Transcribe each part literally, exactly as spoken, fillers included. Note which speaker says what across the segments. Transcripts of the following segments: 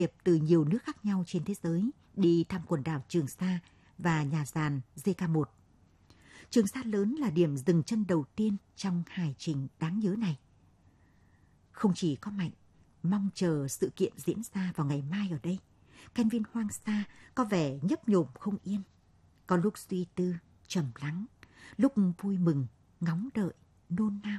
Speaker 1: nghiệp từ nhiều nước khác nhau trên thế giới đi thăm quần đảo Trường Sa và nhà giàn giê ca một. Trường Sa lớn là điểm dừng chân đầu tiên trong hải trình đáng nhớ này. Không chỉ có Mạnh mong chờ sự kiện diễn ra vào ngày mai ở đây, Khen viên Hoang Sa có vẻ nhấp nhổm không yên. Có lúc suy tư, trầm lắng, lúc vui mừng, ngóng đợi, nôn nao.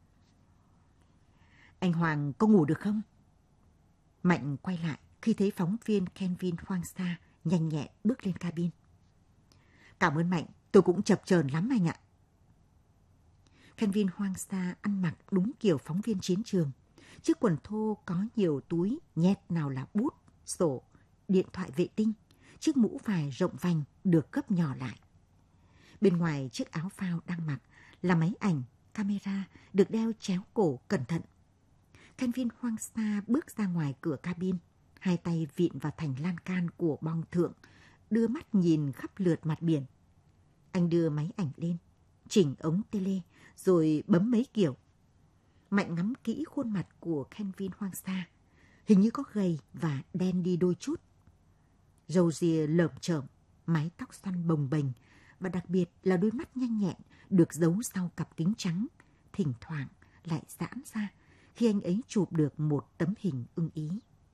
Speaker 1: Anh Hoàng có ngủ được không? Mạnh quay lại khi thấy phóng viên Khen viên Hoang Sa nhanh nhẹn bước lên cabin. Cảm ơn Mạnh, tôi cũng chập chờn lắm anh ạ. Khen viên Hoang Sa ăn mặc đúng kiểu phóng viên chiến trường. Chiếc quần thô có nhiều túi, nhét nào là bút, sổ, điện thoại vệ tinh. Chiếc mũ vải rộng vành được gấp nhỏ lại. Bên ngoài chiếc áo phao đang mặc là máy ảnh, camera được đeo chéo cổ cẩn thận. Khen viên Hoang Sa bước ra ngoài cửa cabin, hai tay vịn vào thành lan can của bong thượng, đưa mắt nhìn khắp lượt mặt biển. Anh đưa máy ảnh lên, chỉnh ống tele, rồi bấm mấy kiểu. Mạnh ngắm kỹ khuôn mặt của Khen viên Hoang Sa, hình như có gầy và đen đi đôi chút. Râu ria lởm chởm, mái tóc xoăn bồng bềnh, và đặc biệt là đôi mắt nhanh nhẹn được giấu sau cặp kính trắng, thỉnh thoảng lại giãn ra khi anh ấy chụp được một tấm hình ưng ý.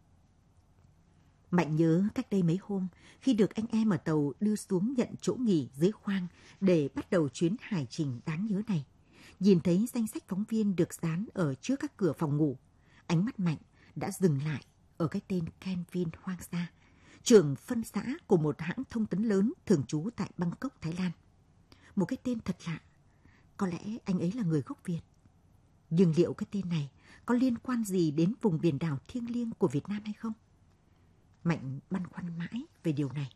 Speaker 1: Mạnh nhớ cách đây mấy hôm, khi được anh em ở tàu đưa xuống nhận chỗ nghỉ dưới khoang để bắt đầu chuyến hải trình đáng nhớ này. Nhìn thấy danh sách phóng viên được dán ở trước các cửa phòng ngủ, ánh mắt Mạnh đã dừng lại ở cái tên Khen viên Hoang Sa, trưởng phân xã của một hãng thông tấn lớn thường trú tại Bangkok, Thái Lan. Một cái tên thật lạ, có lẽ anh ấy là người gốc Việt. Nhưng liệu cái tên này có liên quan gì đến vùng biển đảo thiêng liêng của Việt Nam hay không? Mạnh băn khoăn mãi về điều này.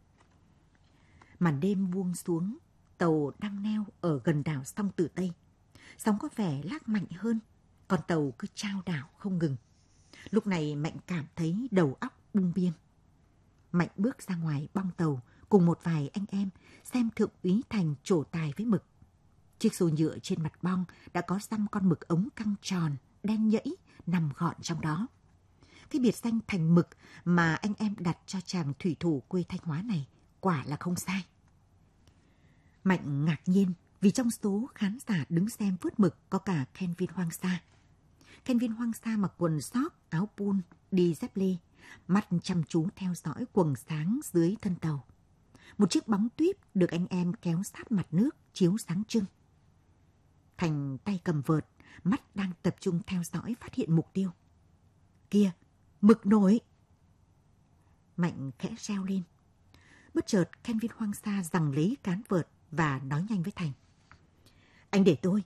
Speaker 1: Màn đêm buông xuống, tàu đang neo ở gần đảo Song Tử Tây. Sóng có vẻ lác mạnh hơn, còn tàu cứ chao đảo không ngừng. Lúc này Mạnh cảm thấy đầu óc bung biên. Mạnh bước ra ngoài bong tàu cùng một vài anh em xem Thượng úy Thành trổ tài với mực. Chiếc xô nhựa trên mặt bong đã có dăm con mực ống căng tròn, đen nhẫy, nằm gọn trong đó. Cái biệt danh Thành Mực mà anh em đặt cho chàng thủy thủ quê Thanh Hóa này quả là không sai. Mạnh ngạc nhiên vì trong số khán giả đứng xem vớt mực có cả Khen viên Hoang Sa. Khen viên Hoang Sa mặc quần sóc, áo pun, đi dép lê, mắt chăm chú theo dõi quầng sáng dưới thân tàu. Một chiếc bóng tuýp được anh em kéo sát mặt nước chiếu sáng trưng. Thành tay cầm vợt, mắt đang tập trung theo dõi phát hiện mục tiêu. Kìa, mực nổi! Mạnh khẽ reo lên. Bất chợt Khen viên Hoang Sa giằng lấy cán vợt và nói nhanh với Thành. Anh để tôi.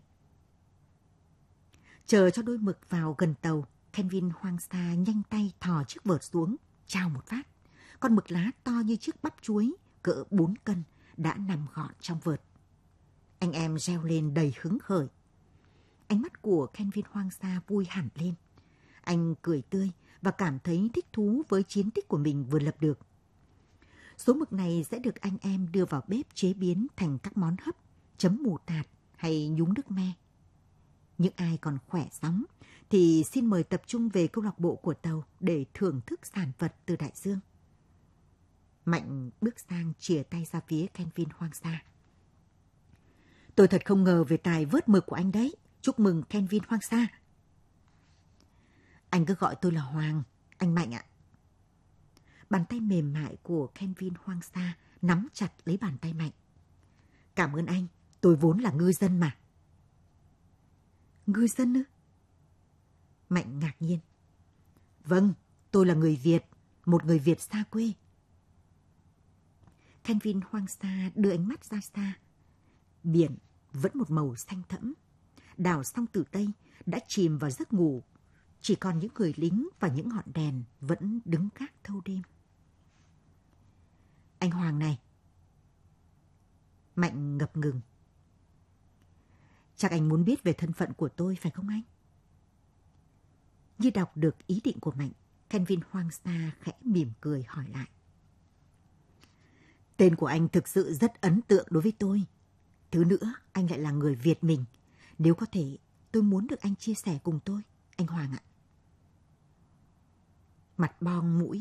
Speaker 1: Chờ cho đôi mực vào gần tàu, Khen viên Hoang Sa nhanh tay thò chiếc vợt xuống, chao một phát. Con mực lá to như chiếc bắp chuối, cỡ bốn cân, đã nằm gọn trong vợt. Anh em reo lên đầy hứng khởi. Ánh mắt của Khen viên Hoang Sa vui hẳn lên. Anh cười tươi và cảm thấy thích thú với chiến tích của mình vừa lập được. Số mực này sẽ được anh em đưa vào bếp chế biến thành các món hấp, chấm mù tạt hay nhúng nước me. Những ai còn khỏe sóng thì xin mời tập trung về câu lạc bộ của tàu để thưởng thức sản vật từ đại dương. Mạnh bước sang chìa tay ra phía Khen viên Hoang Sa. Tôi thật không ngờ về tài vớt mực của anh đấy. Chúc mừng Khen viên Hoang Sa. Anh cứ gọi tôi là Hoàng, anh Mạnh ạ. Bàn tay mềm mại của Khen viên Hoang Sa nắm chặt lấy bàn tay Mạnh. Cảm ơn anh, tôi vốn là ngư dân mà. Ngư dân ư? Mạnh ngạc nhiên. Vâng, tôi là người Việt, một người Việt xa quê. Khen viên Hoang Sa đưa ánh mắt ra xa. Biển vẫn một màu xanh thẫm. Đảo Song Tử Tây đã chìm vào giấc ngủ. Chỉ còn những người lính và những ngọn đèn vẫn đứng gác thâu đêm. Anh Hoàng này. Mạnh ngập ngừng. Chắc anh muốn biết về thân phận của tôi phải không anh? Như đọc được ý định của Mạnh, Khen viên Hoang Sa khẽ mỉm cười hỏi lại. Tên của anh thực sự rất ấn tượng đối với tôi. Thứ nữa, anh lại là người Việt mình. Nếu có thể, tôi muốn được anh chia sẻ cùng tôi, anh Hoàng ạ. mặt bong mũi